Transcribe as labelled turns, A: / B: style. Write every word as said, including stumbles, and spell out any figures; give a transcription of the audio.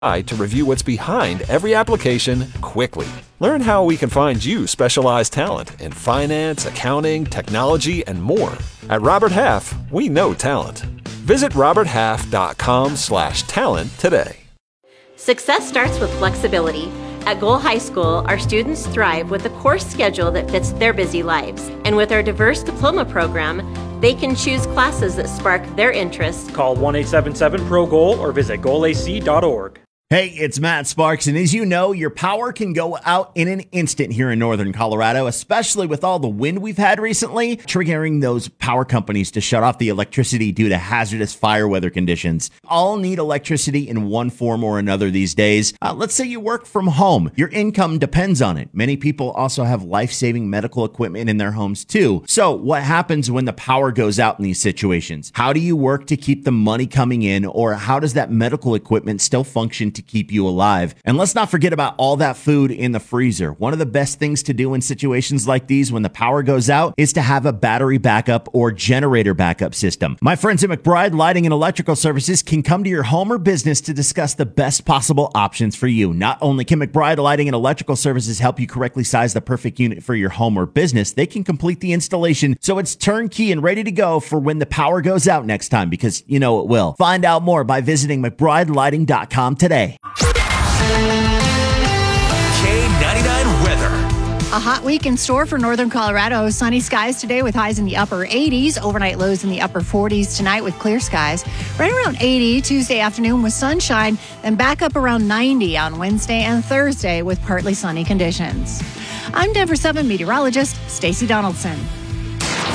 A: to review what's behind every application quickly. Learn how we can find you specialized talent in finance, accounting, technology, and more. At Robert Half, we know talent. Visit roberthalf.com slash talent today.
B: Success starts with flexibility. At Goal High School, our students thrive with a course schedule that fits their busy lives. And with our diverse diploma program, they can choose classes that spark their interests.
C: Call one eight seven seven P R O GOAL or visit goal a c dot org.
D: Hey, it's Matt Sparks, and as you know, your power can go out in an instant here in northern Colorado, especially with all the wind we've had recently, triggering those power companies to shut off the electricity due to hazardous fire weather conditions. All need electricity in one form or another these days. Uh, let's say you work from home. Your income depends on it. Many people also have life-saving medical equipment in their homes too. So what happens when the power goes out in these situations? How do you work to keep the money coming in, or how does that medical equipment still function to keep you alive? And let's not forget about all that food in the freezer. One of the best things to do in situations like these when the power goes out is to have a battery backup or generator backup system. My friends at McBride Lighting and Electrical Services can come to your home or business to discuss the best possible options for you. Not only can McBride Lighting and Electrical Services help you correctly size the perfect unit for your home or business, they can complete the installation so it's turnkey and ready to go for when the power goes out next time, because you know it will. Find out more by visiting mcbride lighting dot com today.
E: K ninety-nine weather.
F: A hot week in store for northern Colorado. Sunny skies today with highs in the upper eighties. Overnight lows in the upper forties tonight with clear skies. Right around eighty Tuesday afternoon with sunshine. Then back up around ninety on Wednesday and Thursday with partly sunny conditions. I'm Denver seven meteorologist Stacey Donaldson.